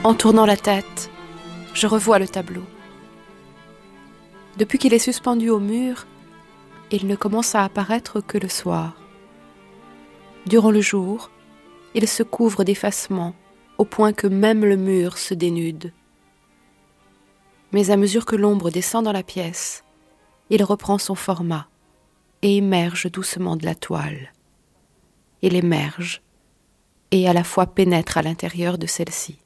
En tournant la tête, je revois le tableau. Depuis qu'il est suspendu au mur, il ne commence à apparaître que le soir. Durant le jour, il se couvre d'effacement, au point que même le mur se dénude. Mais à mesure que l'ombre descend dans la pièce, il reprend son format et émerge doucement de la toile. Il émerge et à la fois pénètre à l'intérieur de celle-ci.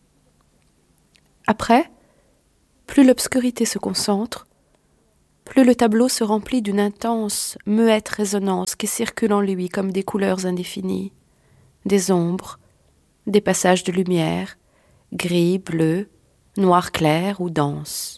Après, plus l'obscurité se concentre, plus le tableau se remplit d'une intense, muette résonance qui circule en lui comme des couleurs indéfinies, des ombres, des passages de lumière, gris, bleu, noir clair ou dense.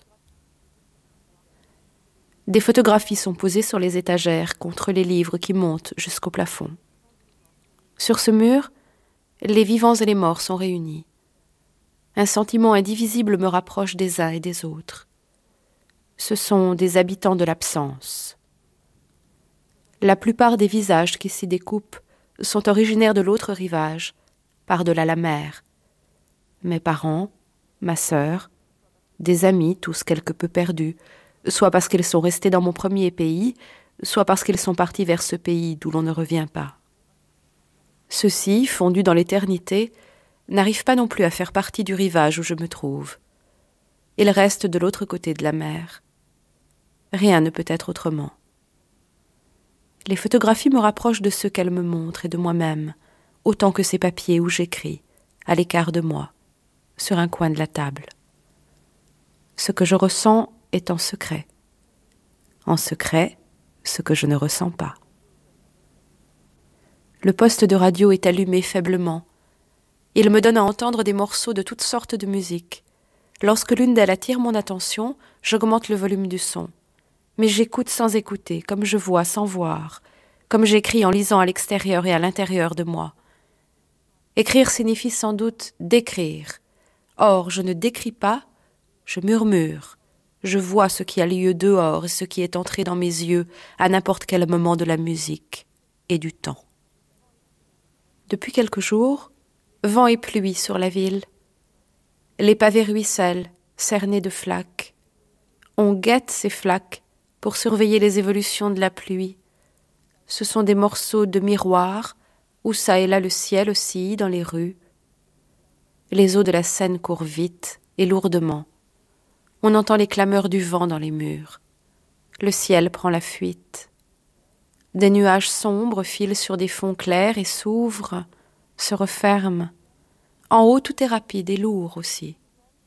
Des photographies sont posées sur les étagères contre les livres qui montent jusqu'au plafond. Sur ce mur, les vivants et les morts sont réunis. Un sentiment indivisible me rapproche des uns et des autres. Ce sont des habitants de l'absence. La plupart des visages qui s'y découpent sont originaires de l'autre rivage, par-delà la mer. Mes parents, ma sœur, des amis, tous quelque peu perdus, soit parce qu'ils sont restés dans mon premier pays, soit parce qu'ils sont partis vers ce pays d'où l'on ne revient pas. Ceux-ci, fondus dans l'éternité, n'arrivent pas non plus à faire partie du rivage où je me trouve. Ils restent de l'autre côté de la mer. Rien ne peut être autrement. Les photographies me rapprochent de ceux qu'elles me montrent et de moi-même, autant que ces papiers où j'écris, à l'écart de moi, sur un coin de la table. Ce que je ressens est en secret. En secret, ce que je ne ressens pas. Le poste de radio est allumé faiblement. Il me donne à entendre des morceaux de toutes sortes de musique. Lorsque l'une d'elles attire mon attention, j'augmente le volume du son. Mais j'écoute sans écouter, comme je vois sans voir, comme j'écris en lisant à l'extérieur et à l'intérieur de moi. Écrire signifie sans doute d'écrire. Or, je ne décris pas, je murmure. Je vois ce qui a lieu dehors et ce qui est entré dans mes yeux à n'importe quel moment de la musique et du temps. Depuis quelques jours, vent et pluie sur la ville. Les pavés ruissellent, cernés de flaques. On guette ces flaques pour surveiller les évolutions de la pluie. Ce sont des morceaux de miroirs, où çà et là le ciel oscille dans les rues. Les eaux de la Seine courent vite et lourdement. On entend les clameurs du vent dans les murs. Le ciel prend la fuite. Des nuages sombres filent sur des fonds clairs et s'ouvrent, se referment. En haut, tout est rapide et lourd aussi.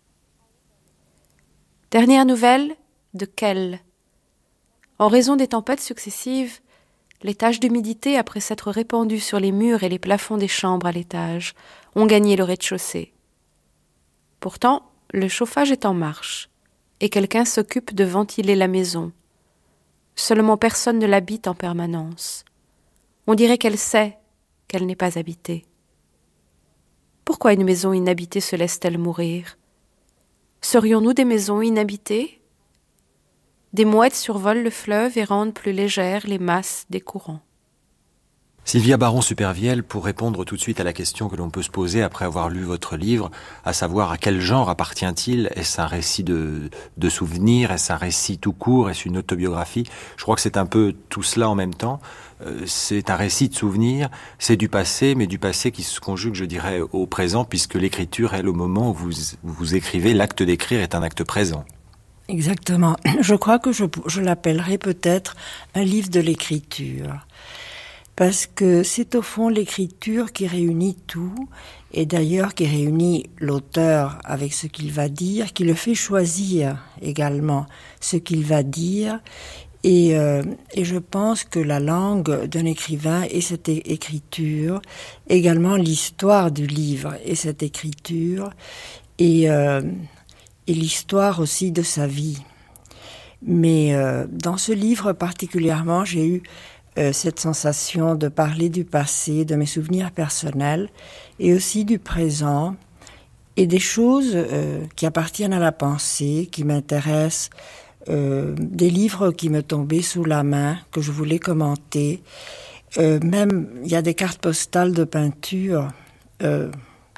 Dernière nouvelle de Kell. En raison des tempêtes successives, les taches d'humidité, après s'être répandues sur les murs et les plafonds des chambres à l'étage, ont gagné le rez-de-chaussée. Pourtant, le chauffage est en marche, et quelqu'un s'occupe de ventiler la maison. Seulement personne ne l'habite en permanence. On dirait qu'elle sait qu'elle n'est pas habitée. Pourquoi une maison inhabitée se laisse-t-elle mourir ? Serions-nous des maisons inhabitées ? Des mouettes survolent le fleuve et rendent plus légères les masses des courants. Sylvia Baron-Supervielle, pour répondre tout de suite à la question que l'on peut se poser après avoir lu votre livre, à savoir à quel genre appartient-il ? Est-ce un récit de souvenirs ? Est-ce un récit tout court ? Est-ce une autobiographie ? Je crois que c'est un peu tout cela en même temps. C'est un récit de souvenirs, c'est du passé, mais du passé qui se conjugue, je dirais, au présent, puisque l'écriture, elle, au moment où vous écrivez, l'acte d'écrire est un acte présent. Exactement. Je crois que je l'appellerais peut-être un livre de l'écriture. Parce que c'est au fond l'écriture qui réunit tout, et d'ailleurs qui réunit l'auteur avec ce qu'il va dire, qui le fait choisir également ce qu'il va dire. Et je pense que la langue d'un écrivain et cette écriture, également l'histoire du livre et cette écriture, et l'histoire aussi de sa vie. Mais dans ce livre particulièrement, j'ai eu cette sensation de parler du passé, de mes souvenirs personnels, et aussi du présent, et des choses qui appartiennent à la pensée, qui m'intéressent, des livres qui me tombaient sous la main, que je voulais commenter. Même, il y a des cartes postales de peinture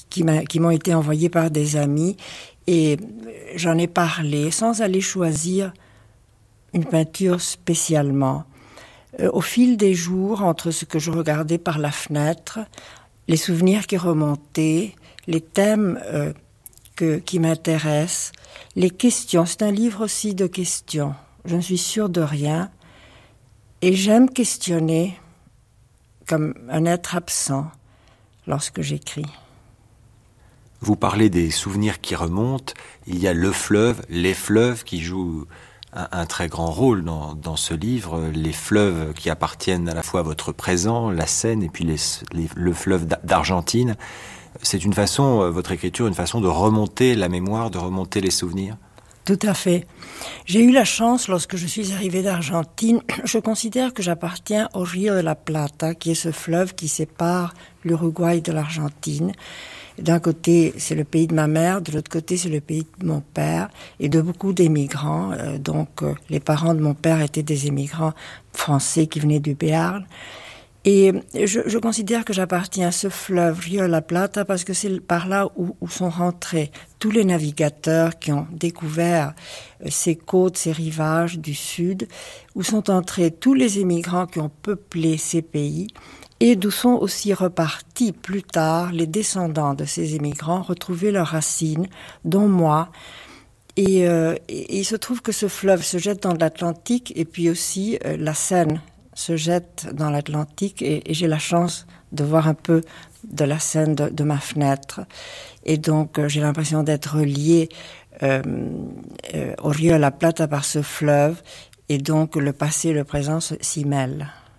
qui m'ont été envoyés par des amis. Et j'en ai parlé sans aller choisir une peinture spécialement. Au fil des jours, entre ce que je regardais par la fenêtre, les souvenirs qui remontaient, les thèmes qui m'intéressent, les questions. C'est un livre aussi de questions. Je ne suis sûre de rien. Et j'aime questionner comme un être absent lorsque j'écris. Vous parlez des souvenirs qui remontent. Il y a le fleuve, les fleuves qui jouent un très grand rôle dans ce livre. Les fleuves qui appartiennent à la fois à votre présent, la Seine, et puis le fleuve d'Argentine. C'est une façon, votre écriture, une façon de remonter la mémoire, de remonter les souvenirs? Tout à fait. J'ai eu la chance, lorsque je suis arrivée d'Argentine, je considère que j'appartiens au Rio de la Plata, qui est ce fleuve qui sépare l'Uruguay de l'Argentine. D'un côté, c'est le pays de ma mère, de l'autre côté, c'est le pays de mon père et de beaucoup d'émigrants. Les parents de mon père étaient des émigrants français qui venaient du Béarn. Et je considère que j'appartiens à ce fleuve, Rio de la Plata, parce que c'est par là où sont rentrés tous les navigateurs qui ont découvert ces côtes, ces rivages du sud, où sont entrés tous les émigrants qui ont peuplé ces pays, et d'où sont aussi repartis plus tard les descendants de ces émigrants, retrouver leurs racines, dont moi. Et il se trouve que ce fleuve se jette dans l'Atlantique, et puis aussi la Seine se jette dans l'Atlantique, et j'ai la chance de voir un peu de la Seine de ma fenêtre. Et donc j'ai l'impression d'être reliée au Rio de la Plata par ce fleuve, et donc le passé et le présent s'y mêlent.